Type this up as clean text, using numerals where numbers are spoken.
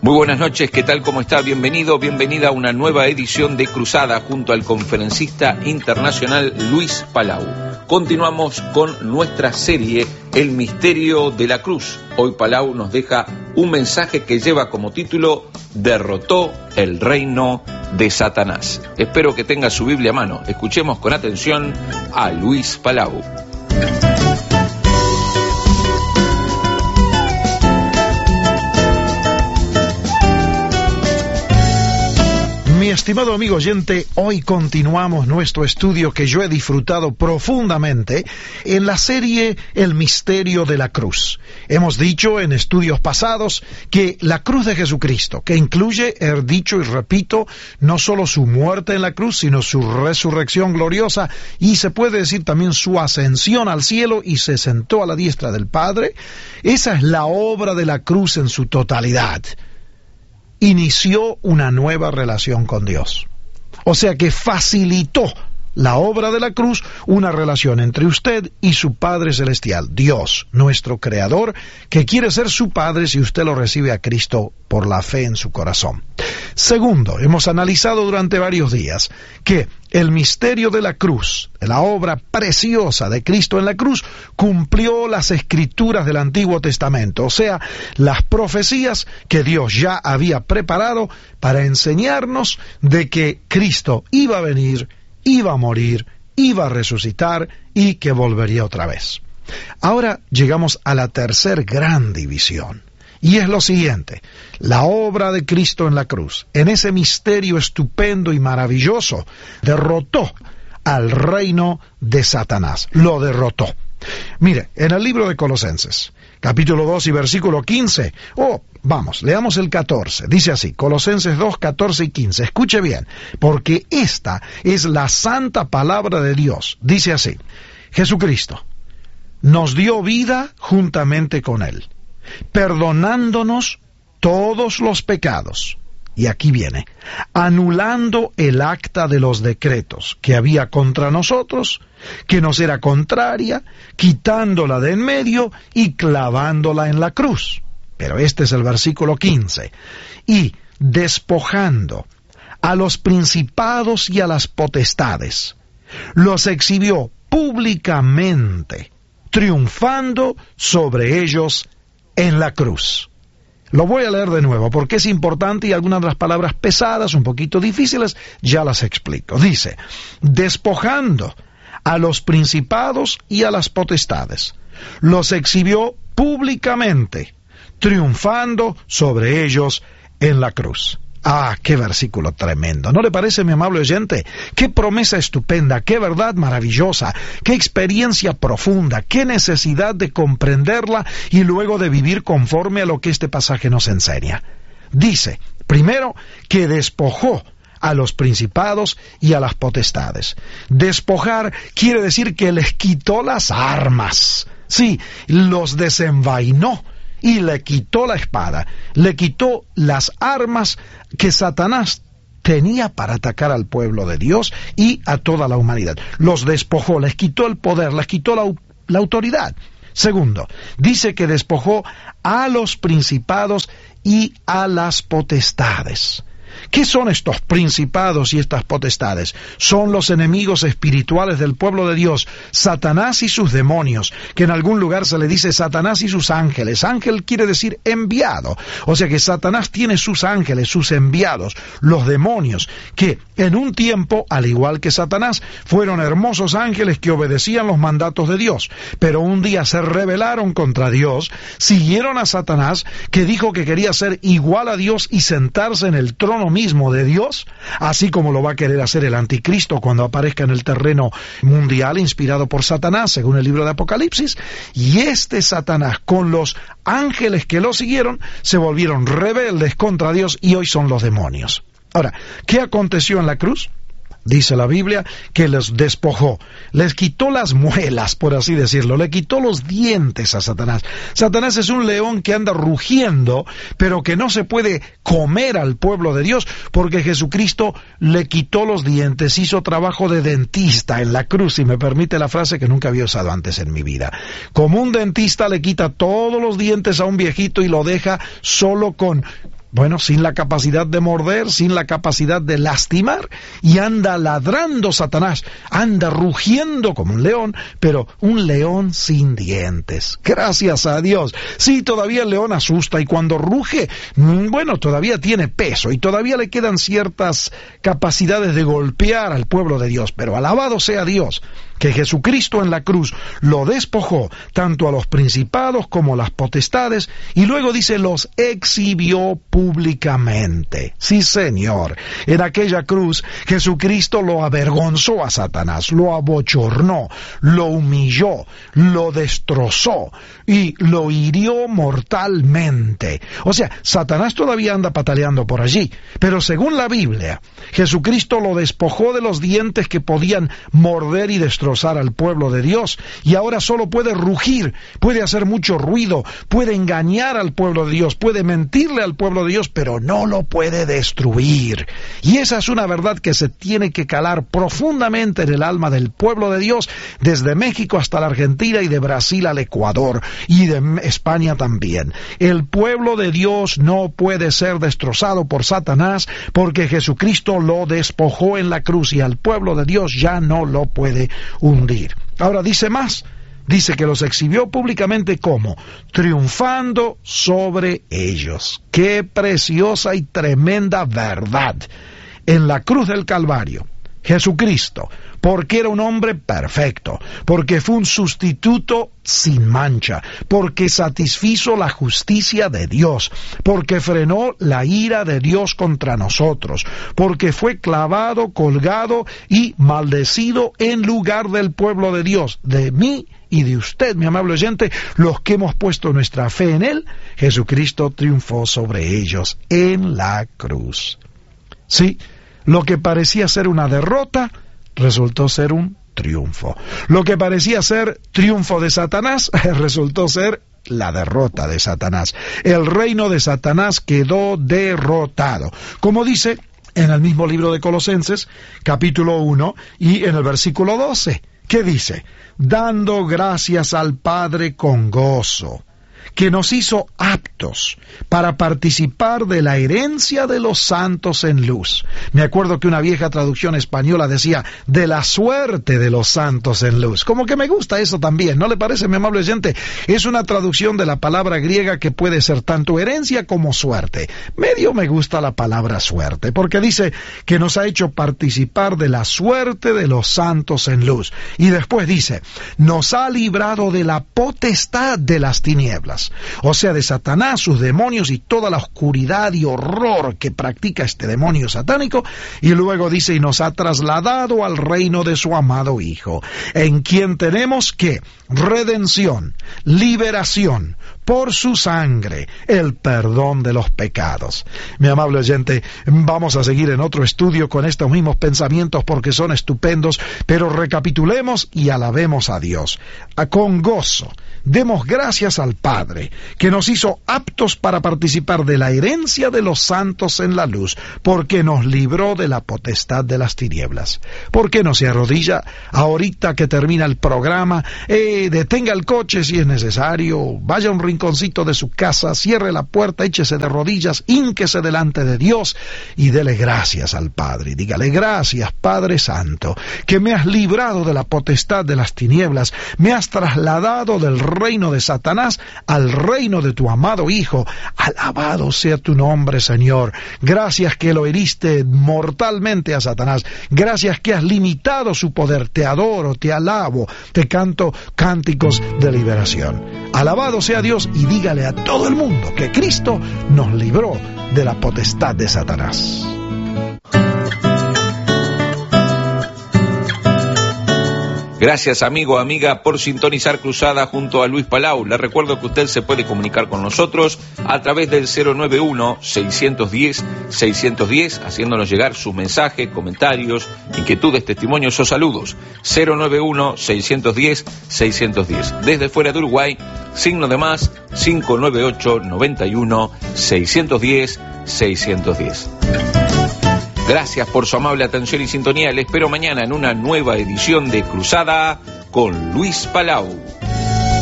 Muy buenas noches, ¿qué tal? ¿Cómo está? Bienvenido, bienvenida a una nueva edición de Cruzada junto al conferencista internacional Luis Palau. Continuamos con nuestra serie El Misterio de la Cruz. Hoy Palau nos deja un mensaje que lleva como título Derrotó el reino de Satanás. Espero que tenga su Biblia a mano. Escuchemos con atención a Luis Palau. Mi estimado amigo oyente, hoy continuamos nuestro estudio que yo he disfrutado profundamente en la serie El Misterio de la Cruz. Hemos dicho en estudios pasados que la cruz de Jesucristo, que incluye, he dicho y repito, no solo su muerte en la cruz, sino su resurrección gloriosa y se puede decir también su ascensión al cielo y se sentó a la diestra del Padre, esa es la obra de la cruz en su totalidad. Inició una nueva relación con Dios. O sea que facilitó la obra de la cruz, una relación entre usted y su Padre Celestial, Dios, nuestro Creador, que quiere ser su Padre si usted lo recibe a Cristo por la fe en su corazón. Segundo, hemos analizado durante varios días que el misterio de la cruz, la obra preciosa de Cristo en la cruz, cumplió las escrituras del Antiguo Testamento, o sea, las profecías que Dios ya había preparado para enseñarnos de que Cristo iba a venir, iba a morir, iba a resucitar y que volvería otra vez. Ahora llegamos a la tercera gran división. Y es lo siguiente, la obra de Cristo en la cruz, en ese misterio estupendo y maravilloso, derrotó al reino de Satanás, lo derrotó. Mire, en el libro de Colosenses, capítulo 2 y versículo 15, leamos el 14, dice así, Colosenses 2, 14 y 15, escuche bien, porque esta es la santa palabra de Dios, dice así, Jesucristo nos dio vida juntamente con Él, perdonándonos todos los pecados, y aquí viene, anulando el acta de los decretos que había contra nosotros, que nos era contraria, quitándola de en medio y clavándola en la cruz. Pero este es el versículo 15. Y despojando a los principados y a las potestades, los exhibió públicamente, triunfando sobre ellos en la cruz. Lo voy a leer de nuevo porque es importante y algunas de las palabras pesadas, un poquito difíciles, ya las explico. Dice, despojando a los principados y a las potestades, los exhibió públicamente, triunfando sobre ellos en la cruz. Ah, qué versículo tremendo. ¿No le parece, mi amable oyente? Qué promesa estupenda, qué verdad maravillosa, qué experiencia profunda, qué necesidad de comprenderla y luego de vivir conforme a lo que este pasaje nos enseña. Dice, primero, que despojó a los principados y a las potestades. Despojar quiere decir que les quitó las armas. Sí, los desenvainó. Y le quitó la espada, le quitó las armas que Satanás tenía para atacar al pueblo de Dios y a toda la humanidad. Los despojó, les quitó el poder, les quitó la autoridad. Segundo, dice que despojó a los principados y a las potestades. ¿Qué son estos principados y estas potestades? Son los enemigos espirituales del pueblo de Dios, Satanás y sus demonios, que en algún lugar se le dice Satanás y sus ángeles. Ángel quiere decir enviado, o sea que Satanás tiene sus ángeles, sus enviados, los demonios, que en un tiempo, al igual que Satanás, fueron hermosos ángeles que obedecían los mandatos de Dios, pero un día se rebelaron contra Dios, siguieron a Satanás, que dijo que quería ser igual a Dios y sentarse en el trono mismo de Dios, así como lo va a querer hacer el anticristo cuando aparezca en el terreno mundial inspirado por Satanás, según el libro de Apocalipsis, y este Satanás con los ángeles que lo siguieron se volvieron rebeldes contra Dios y hoy son los demonios. Ahora, ¿qué aconteció en la cruz? Dice la Biblia que les despojó, les quitó las muelas, por así decirlo, le quitó los dientes a Satanás. Satanás es un león que anda rugiendo, pero que no se puede comer al pueblo de Dios, porque Jesucristo le quitó los dientes, hizo trabajo de dentista en la cruz, si me permite la frase que nunca había usado antes en mi vida. Como un dentista le quita todos los dientes a un viejito y lo deja solo con Bueno, sin la capacidad de morder, sin la capacidad de lastimar, y anda ladrando Satanás, anda rugiendo como un león, pero un león sin dientes. Gracias a Dios. Sí, todavía el león asusta, y cuando ruge, bueno, todavía tiene peso, y todavía le quedan ciertas capacidades de golpear al pueblo de Dios, pero alabado sea Dios, que Jesucristo en la cruz lo despojó tanto a los principados como a las potestades, y luego dice, los exhibió públicamente. Sí, Señor, en aquella cruz Jesucristo lo avergonzó a Satanás, lo abochornó, lo humilló, lo destrozó y lo hirió mortalmente. O sea, Satanás todavía anda pataleando por allí, pero según la Biblia, Jesucristo lo despojó de los dientes que podían morder y destrozar al pueblo de Dios, y ahora solo puede rugir, puede hacer mucho ruido, puede engañar al pueblo de Dios, puede mentirle al pueblo de Dios, pero no lo puede destruir. Y esa es una verdad que se tiene que calar profundamente en el alma del pueblo de Dios, desde México hasta la Argentina y de Brasil al Ecuador y de España también. El pueblo de Dios no puede ser destrozado por Satanás, porque Jesucristo lo despojó en la cruz, y al pueblo de Dios ya no lo puede hundir. Ahora dice más. Dice que los exhibió públicamente como triunfando sobre ellos. ¡Qué preciosa y tremenda verdad! En la cruz del Calvario, Jesucristo, porque era un hombre perfecto, porque fue un sustituto sin mancha, porque satisfizo la justicia de Dios, porque frenó la ira de Dios contra nosotros, porque fue clavado, colgado y maldecido en lugar del pueblo de Dios, de mí y de usted, mi amable oyente, los que hemos puesto nuestra fe en Él. Jesucristo triunfó sobre ellos en la cruz. Sí, lo que parecía ser una derrota resultó ser un triunfo. Lo que parecía ser triunfo de Satanás resultó ser la derrota de Satanás. El reino de Satanás quedó derrotado. Como dice en el mismo libro de Colosenses, capítulo 1, y en el versículo 12, ¿qué dice? Dando gracias al Padre con gozo, que nos hizo aptos para participar de la herencia de los santos en luz. Me acuerdo que una vieja traducción española decía, de la suerte de los santos en luz. Como que me gusta eso también, ¿no le parece, mi amable oyente? Es una traducción de la palabra griega que puede ser tanto herencia como suerte. Medio me gusta la palabra suerte, porque dice que nos ha hecho participar de la suerte de los santos en luz. Y después dice, nos ha librado de la potestad de las tinieblas. O sea, de Satanás, sus demonios y toda la oscuridad y horror que practica este demonio satánico, y luego dice, y nos ha trasladado al reino de su amado Hijo, en quien tenemos que redención, liberación, por su sangre, el perdón de los pecados. Mi amable oyente, vamos a seguir en otro estudio con estos mismos pensamientos porque son estupendos, pero recapitulemos y alabemos a Dios. Con gozo, demos gracias al Padre, que nos hizo aptos para participar de la herencia de los santos en la luz, porque nos libró de la potestad de las tinieblas. ¿Por qué no se arrodilla ahorita que termina el programa? Detenga el coche si es necesario, vaya a un rinconcito de su casa, cierre la puerta, échese de rodillas, hínquese delante de Dios y dele gracias al Padre. Y dígale, gracias Padre Santo, que me has librado de la potestad de las tinieblas, me has trasladado del reino de Satanás al reino de tu amado Hijo. Alabado sea tu nombre, Señor. Gracias que lo heriste mortalmente a Satanás. Gracias que has limitado su poder. Te adoro, te alabo, te canto cánticos de liberación. Alabado sea Dios, y dígale a todo el mundo que Cristo nos libró de la potestad de Satanás. Gracias, amigo, amiga, por sintonizar Cruzada junto a Luis Palau. Le recuerdo que usted se puede comunicar con nosotros a través del 091-610-610, haciéndonos llegar su mensaje, comentarios, inquietudes, testimonios o saludos. 091-610-610. Desde fuera de Uruguay, signo de más, 598-91-610-610. Gracias por su amable atención y sintonía. Les espero mañana en una nueva edición de Cruzada con Luis Palau.